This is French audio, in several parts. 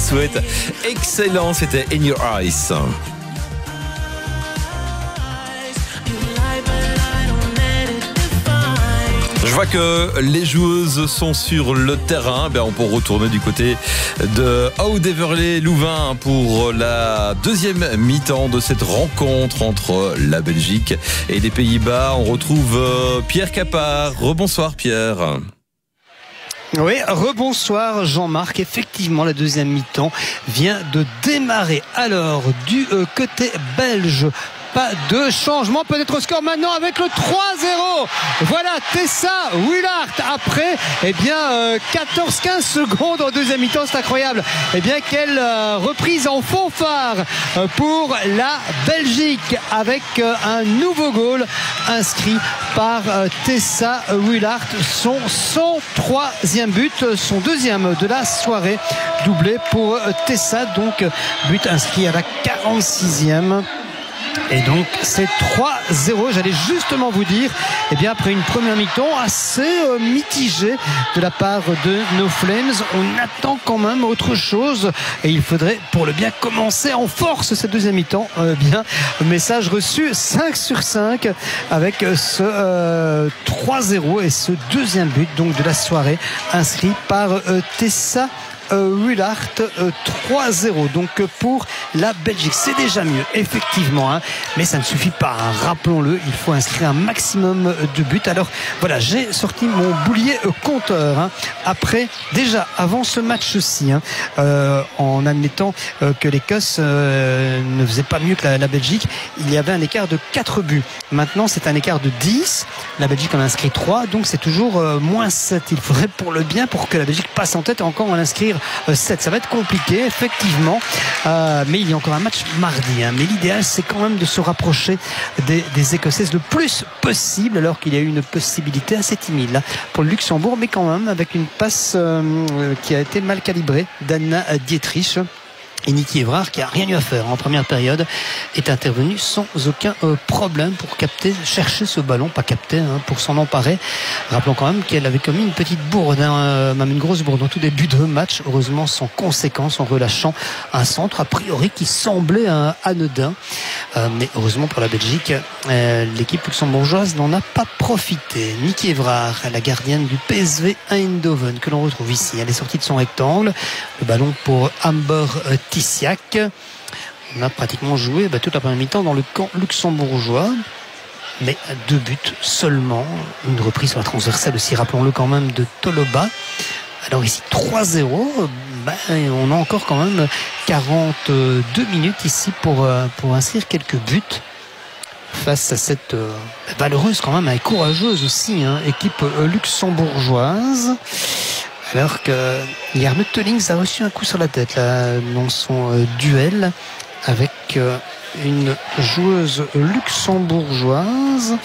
Sweat. Excellent, c'était In Your Eyes. Je vois que les joueuses sont sur le terrain. On peut retourner du côté de Oud-Heverlee-Louvain pour la deuxième mi-temps de cette rencontre entre la Belgique et les Pays-Bas. On retrouve Pierre Capard. Rebonsoir Pierre. Oui, rebonsoir Jean-Marc. Effectivement, la deuxième mi-temps vient de démarrer. Alors, du côté belge, pas de changement, peut-être au score maintenant avec le 3-0. Voilà, Tessa Willaert après 14-15 secondes en deuxième mi-temps, c'est incroyable. Quelle reprise en fanfare pour la Belgique avec un nouveau goal inscrit par Tessa Willaert, son 103e but, son deuxième de la soirée, doublé pour Tessa, donc but inscrit à la 46e. Et donc c'est 3-0. J'allais justement vous dire, après une première mi-temps assez mitigée de la part de nos Flames, on attend quand même autre chose et il faudrait pour le bien commencer en force cette deuxième mi-temps. Message reçu 5 sur 5 avec ce 3-0 et ce deuxième but donc de la soirée inscrit par Tessa Willaert, 3-0 donc pour la Belgique. C'est déjà mieux effectivement, mais ça ne suffit pas, rappelons-le, il faut inscrire un maximum de buts. Alors voilà, j'ai sorti mon boulier compteur après, déjà avant ce match-ci, en admettant que l'Écosse ne faisait pas mieux que la Belgique, il y avait un écart de 4 buts. Maintenant c'est un écart de 10, la Belgique en a inscrit 3, donc c'est toujours moins 7. Il faudrait pour le bien, pour que la Belgique passe en tête, encore en inscrire 7. Ça va être compliqué effectivement, mais il y a encore un match mardi, mais l'idéal c'est quand même de se rapprocher des Écossaises le plus possible, alors qu'il y a eu une possibilité assez timide là, pour le Luxembourg, mais quand même avec une passe qui a été mal calibrée d'Anna Dietrich. Et Niki Évrard, qui a rien eu à faire en première période, est intervenu sans aucun problème pour chercher ce ballon, pas capter, pour s'en emparer. Rappelons quand même qu'elle avait commis une petite bourde, même une grosse bourde en tout début de match, heureusement sans conséquence, en relâchant un centre a priori qui semblait anodin, mais heureusement pour la Belgique, l'équipe luxembourgeoise n'en a pas profité. Niki Évrard, la gardienne du PSV Eindhoven, que l'on retrouve ici, elle est sortie de son rectangle, le ballon pour Amber Tissiak. On a pratiquement joué toute la première mi-temps dans le camp luxembourgeois, mais 2 buts seulement. Une reprise sur la transversale aussi, rappelons-le quand même, de Toloba. Alors ici 3-0, on a encore quand même 42 minutes ici pour inscrire quelques buts face à cette valeureuse quand même et courageuse aussi équipe luxembourgeoise. Alors que Jarno Teullings a reçu un coup sur la tête là, dans son duel avec une joueuse luxembourgeoise.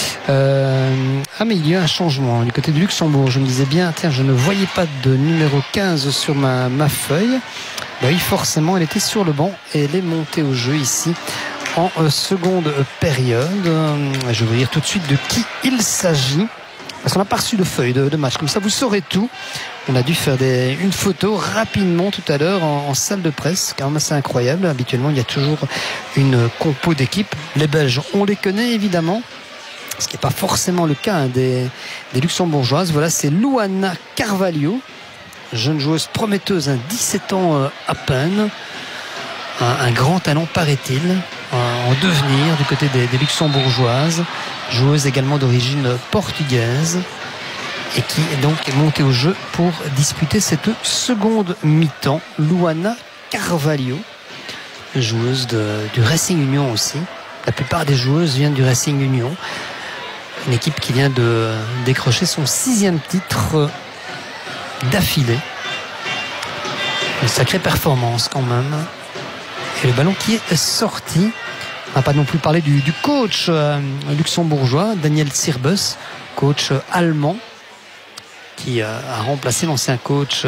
Mais il y a un changement du côté du Luxembourg. Je me disais bien, je ne voyais pas de numéro 15 sur ma feuille. Oui, forcément, elle était sur le banc et elle est montée au jeu ici en seconde période. Je vais vous dire tout de suite de qui il s'agit, parce qu'on n'a pas reçu de feuille de match. Comme ça, vous saurez tout. On a dû faire une photo rapidement tout à l'heure en salle de presse, quand même assez incroyable. Habituellement, il y a toujours une compo d'équipe. Les Belges, on les connaît évidemment, ce qui n'est pas forcément le cas des Luxembourgeoises. Voilà, c'est Luana Carvalho, jeune joueuse prometteuse, 17 ans à peine. Un grand talent, paraît-il, en devenir du côté des Luxembourgeoises. Joueuse également d'origine portugaise, et qui est donc montée au jeu pour disputer cette seconde mi-temps. Luana Carvalho, joueuse du Racing Union aussi. La plupart des joueuses viennent du Racing Union, une équipe qui vient de décrocher son 6e titre d'affilée. Une sacrée performance quand même. Et le ballon qui est sorti. On n'a pas non plus parlé du coach luxembourgeois, Daniel Sirbus, coach allemand, qui a remplacé l'ancien coach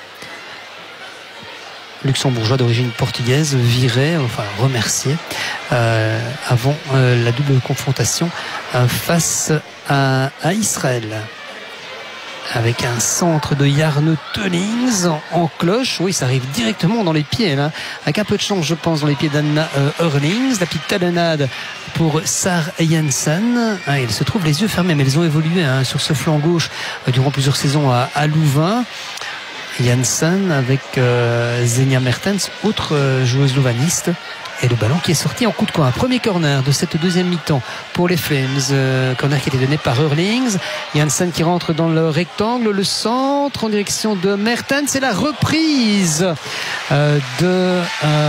luxembourgeois d'origine portugaise, remercié avant la double confrontation face à Israël. avec un centre de Jarno Teulings en cloche. Oui, ça arrive directement dans les pieds, là. Avec un peu de chance, je pense, dans les pieds d'Anna Eurlings. La petite talonnade pour Sar Janssen. Ils se trouvent les yeux fermés, mais ils ont évolué sur ce flanc gauche durant plusieurs saisons à Louvain. Janssen avec Xenia Mertens, autre joueuse louvaniste. Et le ballon qui est sorti en coup de coin. Premier corner de cette deuxième mi-temps pour les Flames. Corner qui était donné par Eurlings. Janssen qui rentre dans le rectangle. Le centre en direction de Mertens. Et la reprise de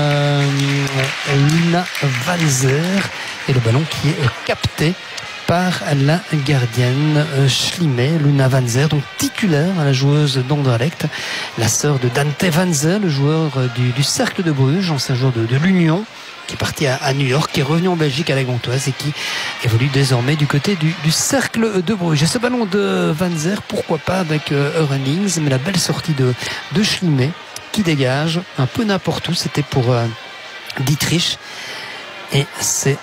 Luna Vanzer. Et le ballon qui est capté par la gardienne Schlimme, Luna Vanzer, donc titulaire, la joueuse d'Anderlecht, la sœur de Dante Vanzer, le joueur du Cercle de Bruges, ancien joueur de l'Union, qui est parti à New York, qui est revenu en Belgique à la Gantoise et qui évolue désormais du côté du Cercle de Bruges. Et ce ballon de Vanzer, pourquoi pas avec Eurlings, mais la belle sortie de Schlimme qui dégage un peu n'importe où. C'était pour Dietrich et c'est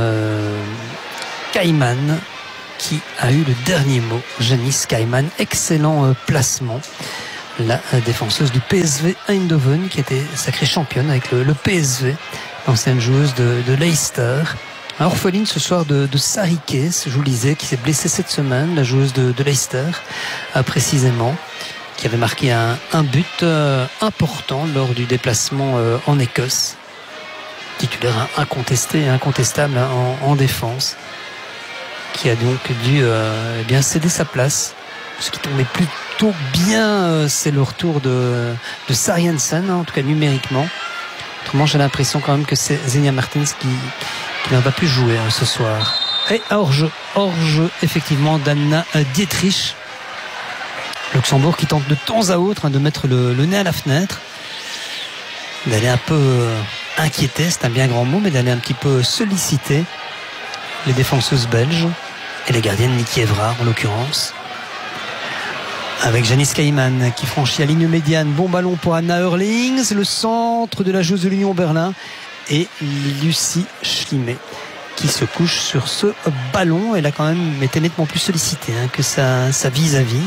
Kaiman qui a eu le dernier mot. Janice Kaiman, excellent placement. La défenseuse du PSV Eindhoven qui était sacrée championne avec le PSV, l'ancienne joueuse de Leicester. Orpheline ce soir de Sarike, je vous le disais, qui s'est blessée cette semaine, la joueuse de Leicester précisément, qui avait marqué un but important lors du déplacement en Écosse. Titulaire incontesté et incontestable en défense, qui a donc dû bien céder sa place, ce qui tombait plutôt bien. C'est le retour de Sar Janssen, en tout cas numériquement. Autrement, j'ai l'impression quand même que c'est Xenia Mertens qui n'a pas pu jouer ce soir. Et hors-jeu effectivement d'Anna Dietrich. Luxembourg qui tente de temps à autre de mettre le nez à la fenêtre, d'aller un peu inquiéter, c'est un bien grand mot, mais d'aller un petit peu solliciter les défenseuses belges et les gardiennes Niki Evrard en l'occurrence, avec Janice Kaiman qui franchit la ligne médiane. Bon ballon pour Anna Eurlings, le centre de la joueuse de l'Union Berlin, et Lucie Schlimme qui se couche sur ce ballon. Elle a quand même été nettement plus sollicitée que sa vis-à-vis.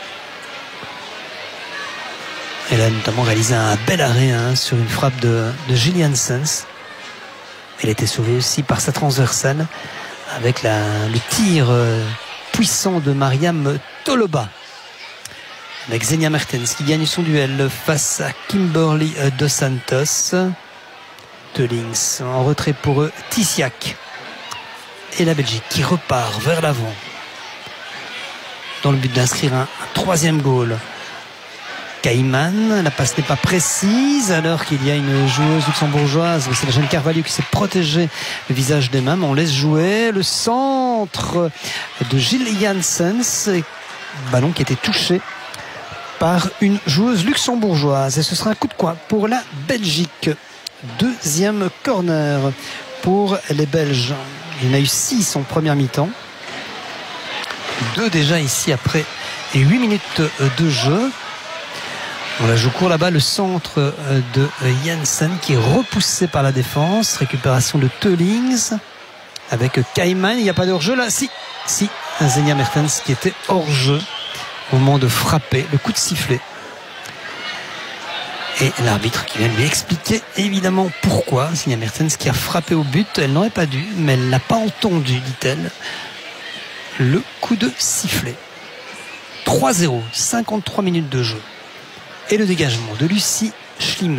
Elle a notamment réalisé un bel arrêt sur une frappe de Gillian Sens. Elle était sauvée aussi par sa transversale avec le tir puissant de Mariam Toloba. Avec Xenia Mertens qui gagne son duel face à Kimberly Dos Santos. Teulings en retrait pour Tissiak. Et la Belgique qui repart vers l'avant dans le but d'inscrire un troisième goal. Kaiman, la passe n'est pas précise alors qu'il y a une joueuse luxembourgeoise, c'est la jeune Carvalho qui s'est protégée le visage des mains. On laisse jouer le centre de Gilles Janssens, ballon qui a été touché par une joueuse luxembourgeoise, et ce sera un coup de coin pour la Belgique. Deuxième corner pour les Belges. Il y en a eu 6 en première mi-temps, 2 déjà ici après 8 minutes de jeu. On la joue court là-bas, le centre de Janssen qui est repoussé par la défense. Récupération de Teulings avec Kaiman. Il n'y a pas de hors-jeu là. Si, Xenia Mertens qui était hors-jeu au moment de frapper, le coup de sifflet. Et l'arbitre qui vient lui expliquer évidemment pourquoi. Xenia Mertens qui a frappé au but, elle n'aurait pas dû, mais elle n'a pas entendu, dit-elle, le coup de sifflet. 3-0, 53 minutes de jeu. Et le dégagement de Lucie Schlimme.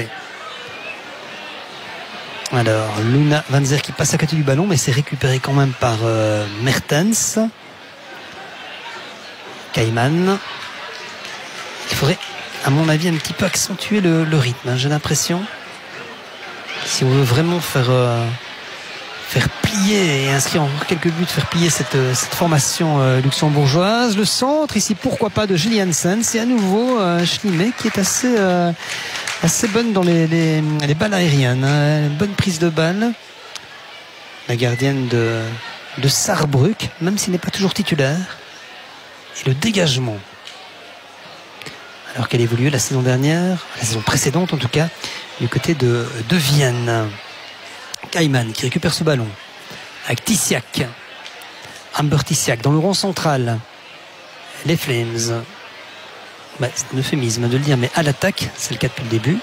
Alors, Luna Vanzer qui passe à côté du ballon, mais c'est récupéré quand même par Mertens. Kaiman. Il faudrait, à mon avis, un petit peu accentuer le rythme, j'ai l'impression. Si on veut vraiment faire plier et inscrire encore quelques buts, faire plier cette formation luxembourgeoise. Le centre ici, pourquoi pas, de Gillian Sens, et à nouveau Schlimme qui est assez bonne dans les balles aériennes, bonne prise de balle, la gardienne de Saarbrück, même s'il n'est pas toujours titulaire. Et le dégagement, alors qu'elle évoluait la saison dernière, la saison précédente en tout cas, du côté de Vienne. Kaiman qui récupère ce ballon avec Tissiak, Amber Tissiak dans le rond central. Les Flames c'est un euphémisme de le dire, mais à l'attaque, c'est le cas depuis le début.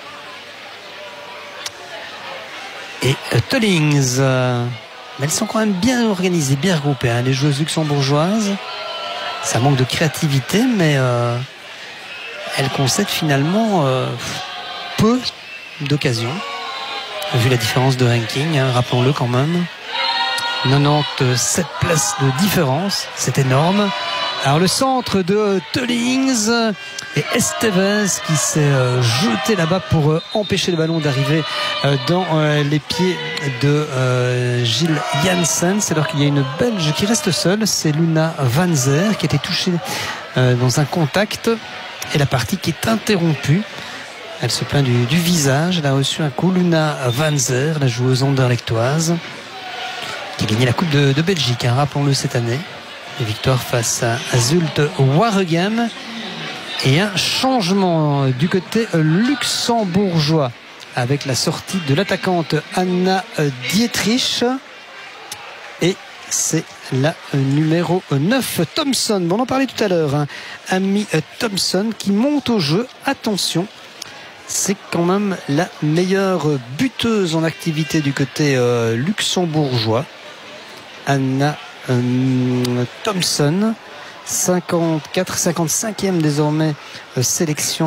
Et Tollings, mais elles sont quand même bien organisées, bien regroupées, hein, les joueuses luxembourgeoises. Ça manque de créativité, mais elles concèdent finalement peu d'occasions, vu la différence de ranking, hein, rappelons-le quand même. 97 places de différence, c'est énorme. Alors le centre de Tollings et Estevez qui s'est jeté là-bas pour empêcher le ballon d'arriver dans les pieds de Gilles Janssen. C'est alors qu'il y a une Belge qui reste seule, c'est Luna Van Zer qui a été touchée dans un contact et la partie qui est interrompue. Elle se plaint du visage, elle a reçu un coup. Luna Van Zer, la joueuse anderlechtoise, qui a gagné la Coupe de Belgique, hein, rappelons-le cette année. Une victoire face à Zulte Waregem. Et un changement du côté luxembourgeois avec la sortie de l'attaquante Anna Dietrich. Et c'est la numéro 9, Thompson. Bon, on en parlait tout à l'heure, hein. Amy Thompson qui monte au jeu. Attention, c'est quand même la meilleure buteuse en activité du côté luxembourgeois. Anna Thompson, 55e désormais sélection